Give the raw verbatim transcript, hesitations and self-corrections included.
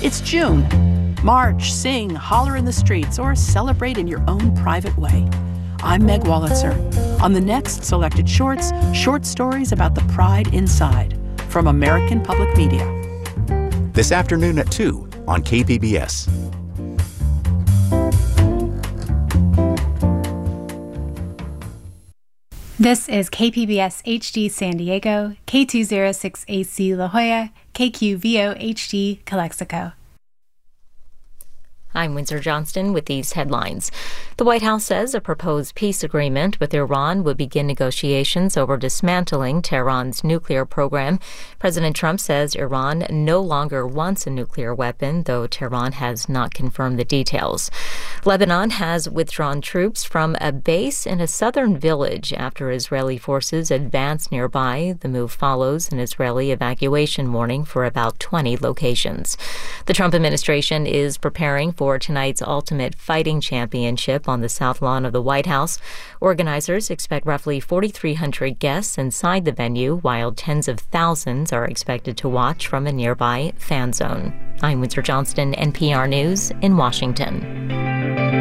It's June. March, sing, holler in the streets, or celebrate in your own private way. I'm Meg Wolitzer. On the next Selected Shorts, short stories about the pride inside from American Public Media. This afternoon at two on K P B S. This is K P B S H D San Diego, K two oh six A C La Jolla, K Q V O H D Calexico. I'm Windsor Johnston with these headlines. The White House says a proposed peace agreement with Iran would begin negotiations over dismantling Tehran's nuclear program. President Trump says Iran no longer wants a nuclear weapon, though Tehran has not confirmed the details. Lebanon has withdrawn troops from a base in a southern village after Israeli forces advanced nearby. The move follows an Israeli evacuation warning for about twenty locations. The Trump administration is preparing for for tonight's Ultimate Fighting Championship on the South Lawn of the White House. Organizers expect roughly forty-three hundred guests inside the venue, while tens of thousands are expected to watch from a nearby fan zone. I'm Windsor Johnston, N P R News in Washington.